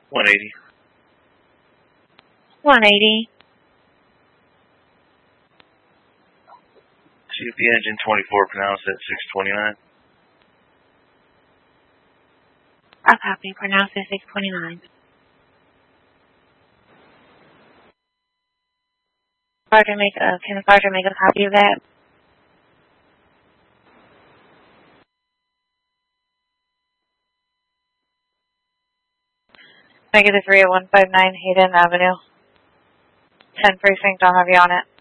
180. 180. CFP engine 24 pronounced at 629. I'll copy. Pronounced at 629. Can the sergeant make a copy of that? Negative 3 at 159 Hayden Avenue. 10 precinct, I'll have you on it.